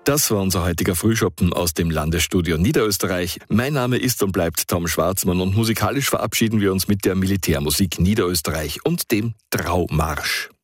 Das war unser heutiger Frühschoppen aus dem Landesstudio Niederösterreich. Mein Name ist und bleibt Tom Schwarzmann und musikalisch verabschieden wir uns mit der Militärmusik Niederösterreich und dem Traumarsch.